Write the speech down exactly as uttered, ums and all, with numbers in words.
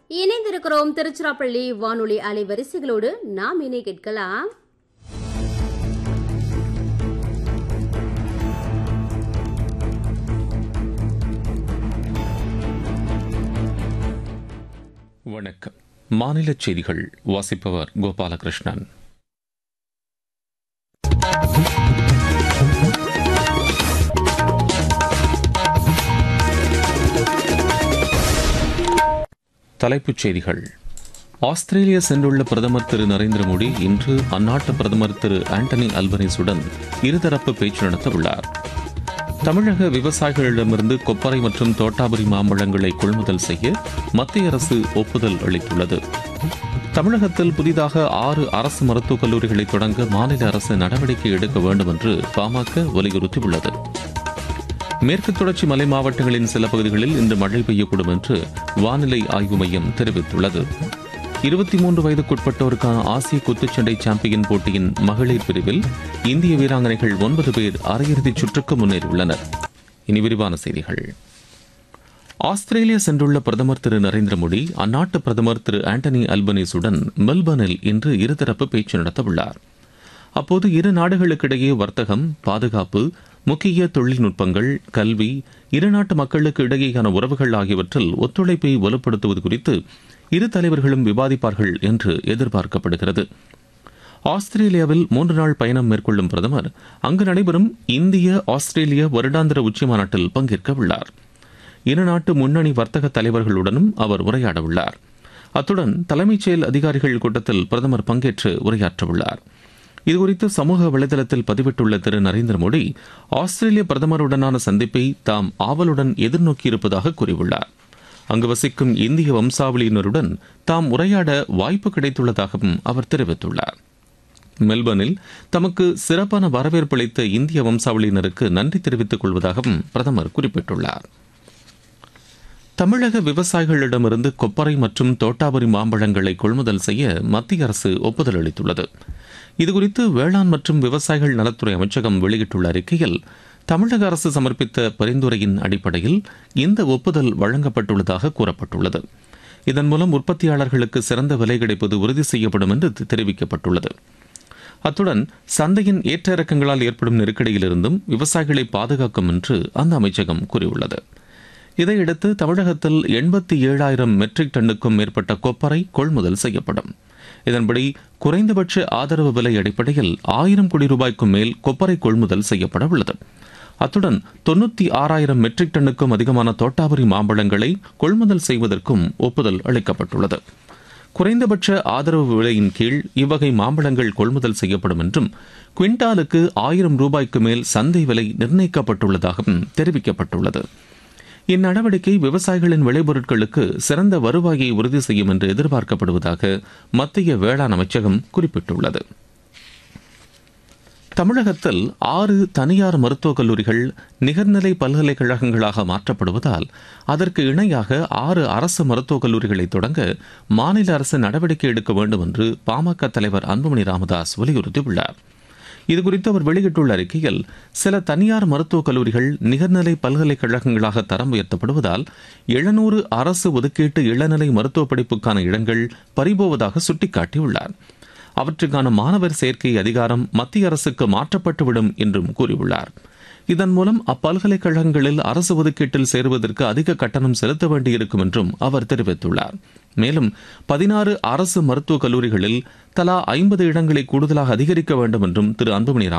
இணைந்திருக்கிறோம் திருச்சிராப்பள்ளி வானொலி அலைவரிசைகளோடு. நாம் இணை கேட்கலாம் வணக்கம். மாநில செய்திகள் வாசிப்பவர் கோபாலகிருஷ்ணன். தலைப்புச் செய்திகள். ஆஸ்திரேலியா சென்றுள்ள பிரதமர் திரு நரேந்திர மோடி இன்று அந்நாட்டு பிரதமர் திரு ஆண்டனி அல்பனீஸுடன் இருதரப்பு பேச்சு நடத்த உள்ளார். தமிழக விவசாயிகளிடமிருந்து கொப்பரை மற்றும் தோட்டாபுரி மாம்பழங்களை கொள்முதல் செய்ய மத்திய அரசு ஒப்புதல் அளித்துள்ளது. தமிழகத்தில் புதிதாக ஆறு அரசு மருத்துவக் கல்லூரிகளை தொடங்க மாநில அரசு நடவடிக்கை எடுக்க வேண்டும் என்று பாமக வலியுறுத்தியுள்ளது. மேற்கு தொடர்ச்சி மலை மாவட்டங்களின் சில பகுதிகளில் இன்று மழை பெய்யக்கூடும் என்று வானிலை ஆய்வு மையம் தெரிவித்துள்ளது. இருபத்தி மூன்று வயதுக்குட்பட்டோருக்கான ஆசிய குத்துச்சண்டை சாம்பியன் போட்டியின் மகளிர் பிரிவில் இந்திய வீராங்கனைகள் ஒன்பது பேர் அரையிறுதிச் சுற்றுக்கு முன்னேறியுள்ளனர். இனி விரிவான செய்திகள். ஆஸ்திரேலியா சென்றுள்ள பிரதமர் திரு நரேந்திர மோடி அந்நாட்டு பிரதமர் திரு ஆண்டனி அல்பனீஸுடன் மெல்பர்னில் இன்று இருதரப்பு பேச்சு நடத்தவுள்ளார். அப்போது இரு நாடுகளுக்கிடையே வர்த்தகம், பாதுகாப்பு, முக்கிய தொழில்நுட்பங்கள், கல்வி, இரு நாட்டு மக்களுக்கு இடையேயான உறவுகள் ஆகியவற்றில் ஒத்துழைப்பை வலுப்படுத்துவது குறித்து இரு தலைவர்களும் விவாதிப்பார்கள் என்று எதிர்பார்க்கப்படுகிறது. ஆஸ்திரேலியாவில் மூன்று நாள் பயணம் மேற்கொள்ளும் பிரதமர் அங்கு நடைபெறும் இந்திய ஆஸ்திரேலிய வருடாந்திர உச்சிமாநாட்டில் பங்கேற்க உள்ளார். இரு நாட்டு முன்னணி வர்த்தக தலைவர்களுடனும் அவர் உரையாட உள்ளார். அத்துடன் தலைமைச் செயல் அதிகாரிகள் கூட்டத்தில் பிரதமர் பங்கேற்று உரையாற்றவுள்ளார். இதுகுறித்து சமூக வலைதளத்தில் பதிவிட்டுள்ள திரு நரேந்திர மோடி ஆஸ்திரேலிய பிரதமருடனான சந்திப்பை தாம் ஆவலுடன் எதிர்நோக்கியிருப்பதாக கூறியுள்ளார். அங்கு வசிக்கும் இந்திய வம்சாவளியினருடன் தாம் உரையாட வாய்ப்பு கிடைத்துள்ளதாகவும் அவர் தெரிவித்துள்ளார். மெல்பர்னில் தமக்கு சிறப்பான வரவேற்பு அளித்த இந்திய வம்சாவளியினருக்கு நன்றி தெரிவித்துக் கொள்வதாகவும் பிரதமர் குறிப்பிட்டுள்ளார். தமிழக விவசாயிகளிடமிருந்து கொப்பரை மற்றும் தோட்டாபுரி மாம்பழங்களை கொள்முதல் செய்ய மத்திய அரசு ஒப்புதல் அளித்துள்ளது. இதுகுறித்து வேளாண் மற்றும் விவசாயிகள் நலத்துறை அமைச்சகம் வெளியிட்டுள்ள அறிக்கையில் தமிழக அரசு சமர்ப்பித்த பரிந்துரையின் அடிப்படையில் இந்த ஒப்புதல் வழங்கப்பட்டுள்ளதாக கூறப்பட்டுள்ளது. இதன் மூலம் உற்பத்தியாளர்களுக்கு சிறந்த விலை கிடைப்பது உறுதி செய்யப்படும் என்று தெரிவிக்கப்பட்டுள்ளது. அத்துடன் சந்தையின் ஏற்ற இறக்கங்களால் ஏற்படும் நெருக்கடியிலிருந்தும் விவசாயிகளை பாதுகாக்கும் என்று அந்த அமைச்சகம் கூறியுள்ளது. இதையடுத்து தமிழகத்தில் எண்பத்தி ஏழாயிரம் மெட்ரிக் டன்னுக்கும் மேற்பட்ட கொப்பரை கொள்முதல் செய்யப்படும். இதன்படி குறைந்தபட்ச ஆதரவு விலை அடிப்படையில் ஆயிரம் கோடி ரூபாய்க்கும் மேல் கொப்பரை கொள்முதல் செய்யப்பட உள்ளது. அத்துடன் தொன்னூத்தி ஆறாயிரம் மெட்ரிக் டன்னுக்கும் அதிகமான தோட்டாபுரி மாம்பழங்களை கொள்முதல் செய்வதற்கும் ஒப்புதல் அளிக்கப்பட்டுள்ளது. குறைந்தபட்ச ஆதரவு விலையின் கீழ் இவ்வகை மாம்பழங்கள் கொள்முதல் செய்யப்படும் என்றும் குவிண்டாலுக்கு ஆயிரம் ரூபாய்க்கு மேல் சந்தை விலை நிர்ணயிக்கப்பட்டுள்ளதாகவும் தெரிவிக்கப்பட்டுள்ளது. இந்நடவடிக்கை விவசாயிகளின் விளைபொருட்களுக்கு சிறந்த வருவாயை உறுதி செய்யும் என்று எதிர்பார்க்கப்படுவதாக மத்திய வேளாண் அமைச்சகம் குறிப்பிட்டுள்ளது. தமிழகத்தில் ஆறு தனியார் மருத்துவக் கல்லூரிகள் நிகர்நிலை பல்கலைக்கழகங்களாக மாற்றப்படுவதால் அதற்கு இணையாக ஆறு அரசு மருத்துவக் கல்லூரிகளை தொடங்க மாநில அரசு நடவடிக்கை எடுக்க வேண்டும் என்று பாமக தலைவர் அன்புமணி ராமதாஸ் வலியுறுத்தியுள்ளார். இதுகுறித்து அவர் வெளியிட்டுள்ள அறிக்கையில் சில தனியார் மருத்துவக் கல்லூரிகள் நிகர்நிலை பல்கலைக்கழகங்களாக தரம் உயர்த்தப்படுவதால் எழுநூறு அரசு ஒதுக்கீட்டு இளநிலை மருத்துவ படிப்புக்கான இடங்கள் பறிபோவதாக சுட்டிக்காட்டியுள்ளார். அவற்றுக்கான மாணவர் சேர்க்கை அதிகாரம் மத்திய அரசுக்கு மாற்றப்பட்டுவிடும் என்றும் கூறியுள்ளார். இதன் மூலம் அப்பல்கலைக்கழகங்களில் அரசு ஒதுக்கீட்டில் சேருவதற்கு அதிக கட்டணம் செலுத்த வேண்டியிருக்கும் என்றும் அவர் தெரிவித்துள்ளார். மேலும் பதினாறு அரசு மருத்துவக் கல்லூரிகளில் தலா ஐம்பது இடங்களை கூடுதலாக அதிகரிக்க வேண்டும் என்றும் திரு அன்புமணி